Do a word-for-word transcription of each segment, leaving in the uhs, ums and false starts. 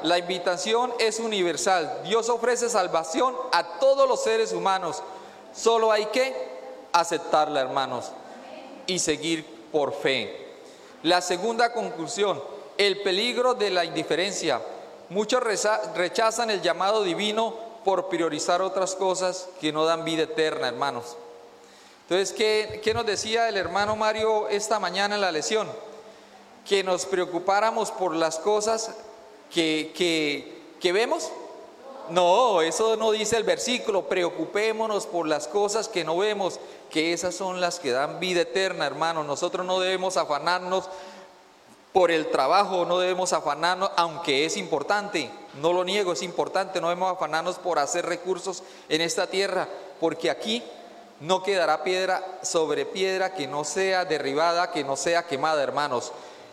la invitación es universal. Dios ofrece salvación a todos los seres humanos. Solo hay que aceptarla, hermanos, y seguir por fe. La segunda conclusión, el peligro de la indiferencia. Muchos rechazan el llamado divino por priorizar otras cosas que no dan vida eterna, hermanos. Entonces, ¿qué, qué nos decía el hermano Mario esta mañana en la lección? Que nos preocupáramos por las cosas que, que, que vemos. No, eso no dice el versículo. Preocupémonos por las cosas que no vemos, que esas son las que dan vida eterna, hermanos. Nosotros no debemos afanarnos por el trabajo, no debemos afanarnos, aunque es importante, no lo niego, es importante, no debemos afanarnos por hacer recursos en esta tierra, porque aquí no quedará piedra sobre piedra que no sea derribada, que no sea quemada, hermanos.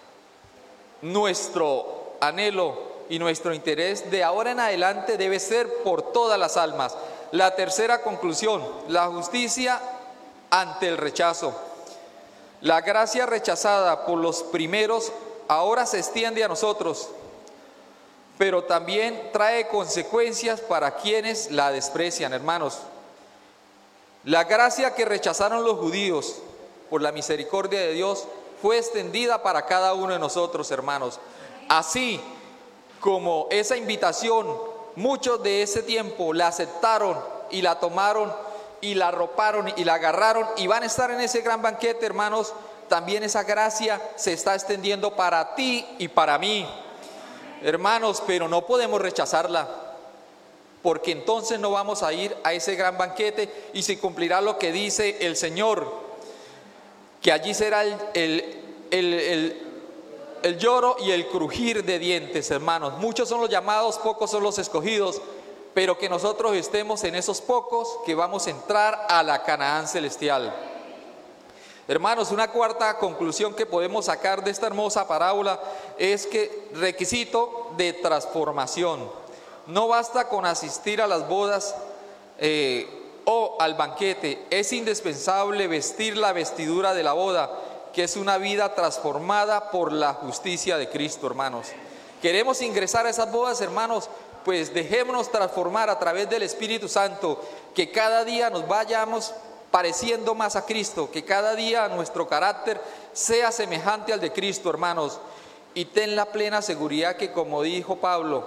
Nuestro anhelo y nuestro interés de ahora en adelante debe ser por todas las almas. La tercera conclusión, la justicia ante el rechazo. La gracia rechazada por los primeros ahora se extiende a nosotros, pero también trae consecuencias para quienes la desprecian, hermanos. La gracia que rechazaron los judíos por la misericordia de Dios fue extendida para cada uno de nosotros, hermanos. Así como esa invitación, muchos de ese tiempo la aceptaron y la tomaron y la arroparon y la agarraron y van a estar en ese gran banquete, hermanos. También esa gracia se está extendiendo para ti y para mí, hermanos, pero no podemos rechazarla, porque entonces no vamos a ir a ese gran banquete y se cumplirá lo que dice el Señor, que allí será el, el, el, el, el lloro y el crujir de dientes, hermanos. Muchos son los llamados, pocos son los escogidos, pero que nosotros estemos en esos pocos que vamos a entrar a la Canaán celestial. Hermanos, una cuarta conclusión que podemos sacar de esta hermosa parábola es que requisito de transformación. No basta con asistir a las bodas eh, o al banquete, es indispensable vestir la vestidura de la boda, que es una vida transformada por la justicia de Cristo, hermanos. ¿Queremos ingresar a esas bodas, hermanos? Pues dejémonos transformar a través del Espíritu Santo, que cada día nos vayamos pareciendo más a Cristo, que cada día nuestro carácter sea semejante al de Cristo, hermanos. Y ten la plena seguridad que, como dijo Pablo,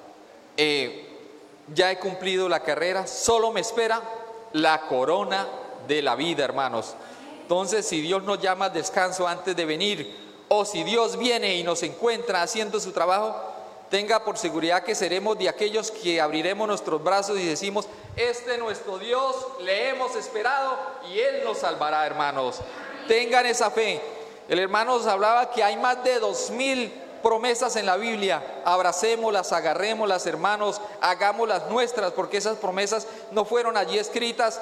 eh, ya he cumplido la carrera, solo me espera la corona de la vida, hermanos. Entonces, si Dios nos llama al descanso antes de venir, o si Dios viene y nos encuentra haciendo su trabajo, tenga por seguridad que seremos de aquellos que abriremos nuestros brazos y decimos: este nuestro Dios, le hemos esperado y Él nos salvará, hermanos. Tengan esa fe. El hermano nos hablaba que hay más de dos mil promesas en la Biblia. Abracémoslas, agarrémoslas, hermanos, hagámoslas nuestras, porque esas promesas no fueron allí escritas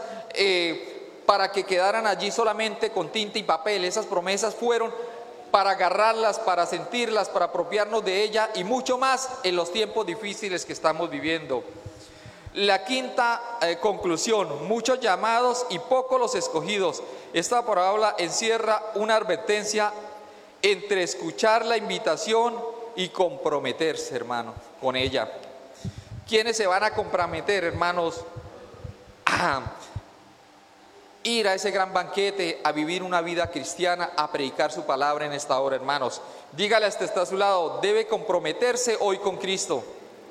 eh, para que quedaran allí solamente con tinta y papel. Esas promesas fueron para agarrarlas, para sentirlas, para apropiarnos de ella y mucho más en los tiempos difíciles que estamos viviendo. La quinta eh, conclusión, muchos llamados y pocos los escogidos. Esta parábola encierra una advertencia entre escuchar la invitación y comprometerse, hermano, con ella. ¿Quiénes se van a comprometer, hermanos, a ir a ese gran banquete, a vivir una vida cristiana, a predicar su palabra en esta hora, hermanos? Dígale a este que está a su lado: debe comprometerse hoy con Cristo.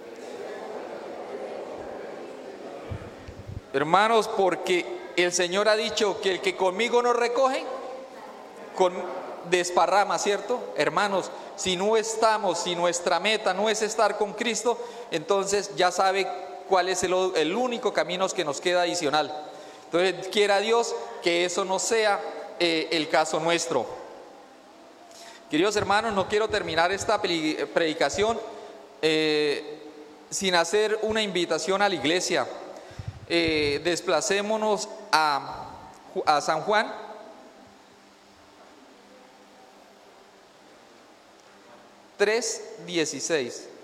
Hermanos, porque el Señor ha dicho que el que conmigo no recoge, con, desparrama, ¿cierto? Hermanos, si no estamos, si nuestra meta no es estar con Cristo, entonces ya sabe cuál es el, el único camino que nos queda adicional. Entonces, quiera Dios que eso no sea eh, el caso nuestro. Queridos hermanos, no quiero terminar esta predicación eh, sin hacer una invitación a la iglesia. Eh, desplacémonos a, a San Juan, tres dieciséis.